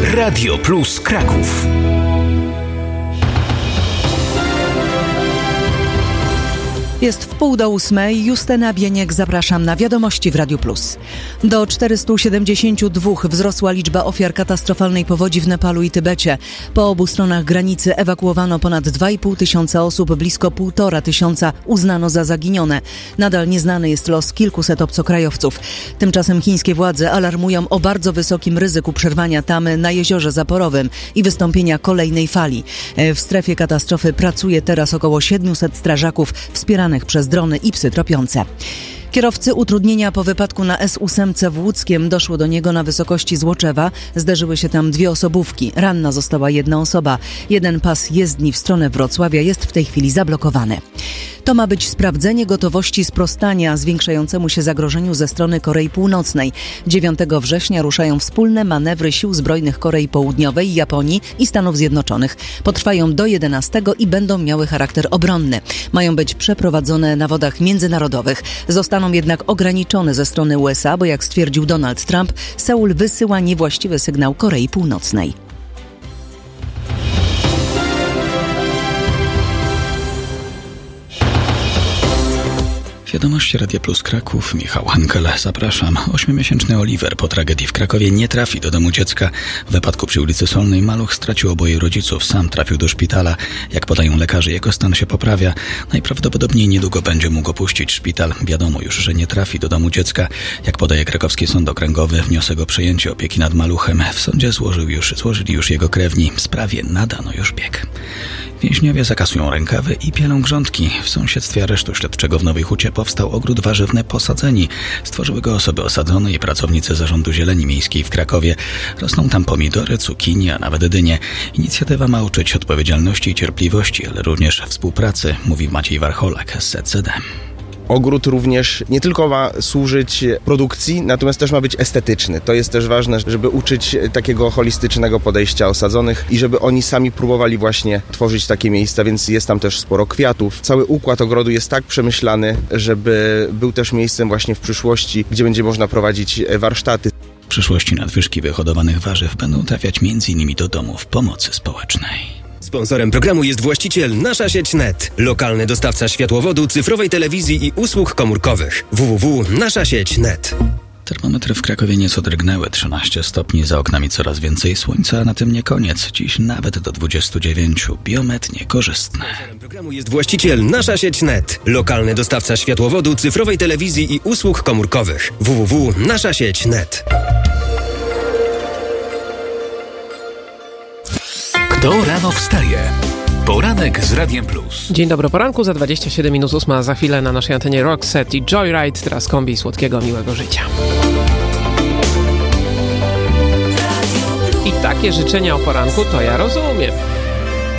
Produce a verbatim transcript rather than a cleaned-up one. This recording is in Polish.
Radio Plus Kraków. Jest w pół do ósmej. Justyna Bieniek, zapraszam na Wiadomości w Radiu Plus. Do czterystu siedemdziesięciu dwóch wzrosła liczba ofiar katastrofalnej powodzi w Nepalu i Tybecie. Po obu stronach granicy ewakuowano ponad dwa i pół tysiąca osób, blisko półtora tysiąca uznano za zaginione. Nadal nieznany jest los kilkuset obcokrajowców. Tymczasem chińskie władze alarmują o bardzo wysokim ryzyku przerwania tamy na jeziorze Zaporowym i wystąpienia kolejnej fali. W strefie katastrofy pracuje teraz około siedmiuset strażaków wspieranych przez drony i psy tropiące. Kierowcy utrudnienia po wypadku na S osiem w Łódzkiem. Doszło do niego na wysokości Złoczewa. Zderzyły się tam dwie osobówki. Ranna została jedna osoba. Jeden pas jezdni w stronę Wrocławia jest w tej chwili zablokowany. To ma być sprawdzenie gotowości sprostania zwiększającemu się zagrożeniu ze strony Korei Północnej. dziewiątego września ruszają wspólne manewry sił zbrojnych Korei Południowej, Japonii i Stanów Zjednoczonych. Potrwają do jedenastego i będą miały charakter obronny. Mają być przeprowadzone na wodach międzynarodowych. Zostaną jednak ograniczone ze strony U S A, bo jak stwierdził Donald Trump, Seul wysyła niewłaściwy sygnał Korei Północnej. Wiadomości Radia Plus Kraków, Michał Hankel, zapraszam. Ośmiomiesięczny Oliver po tragedii w Krakowie nie trafi do domu dziecka. W wypadku przy ulicy Solnej maluch stracił oboje rodziców, sam trafił do szpitala. Jak podają lekarze, jego stan się poprawia. Najprawdopodobniej niedługo będzie mógł opuścić szpital. Wiadomo już, że nie trafi do domu dziecka. Jak podaje Krakowski Sąd Okręgowy, wniosek o przejęcie opieki nad maluchem w sądzie złożył już, złożyli już jego krewni. W sprawie nadano już bieg. Więźniowie zakasują rękawy i pielą grządki. W sąsiedztwie aresztu śledczego w Nowej Hucie powstał ogród warzywny Posadzeni. Stworzyły go osoby osadzone i pracownicy Zarządu Zieleni Miejskiej w Krakowie. Rosną tam pomidory, cukinie, a nawet dynie. Inicjatywa ma uczyć odpowiedzialności i cierpliwości, ale również współpracy, mówi Maciej Warcholak z Z C D. Ogród również nie tylko ma służyć produkcji, natomiast też ma być estetyczny. To jest też ważne, żeby uczyć takiego holistycznego podejścia osadzonych i żeby oni sami próbowali właśnie tworzyć takie miejsca, więc jest tam też sporo kwiatów. Cały układ ogrodu jest tak przemyślany, żeby był też miejscem właśnie w przyszłości, gdzie będzie można prowadzić warsztaty. W przyszłości nadwyżki wyhodowanych warzyw będą trafiać między innymi do domów pomocy społecznej. Sponsorem programu jest właściciel Nasza Sieć N E T, lokalny dostawca światłowodu, cyfrowej telewizji i usług komórkowych. w w w kropka nasza sieć kropka net. Termometry w Krakowie nieco drgnęły, trzynaście stopni, za oknami coraz więcej słońca, a na tym nie koniec. Dziś nawet do dwudziestu dziewięciu. Biometr niekorzystny. Sponsorem programu jest właściciel Nasza Sieć N E T, lokalny dostawca światłowodu, cyfrowej telewizji i usług komórkowych. w w w kropka nasza sieć kropka net. Kto rano wstaje? Poranek z Radiem Plus. Dzień dobry, poranku, za dwadzieścia siedem minut ósma, za chwilę na naszej antenie Roxette i Joyride, teraz kombi słodkiego, miłego życia. I takie życzenia o poranku to ja rozumiem.